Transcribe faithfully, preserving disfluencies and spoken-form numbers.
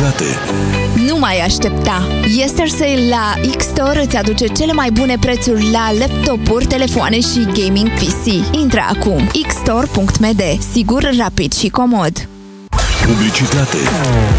Publicitate. Nu mai aștepta! Yester Sale la X-Store îți aduce cele mai bune prețuri la laptopuri, telefoane și gaming P C. Intră acum x store punct m d. Sigur, rapid și comod. Publicitate.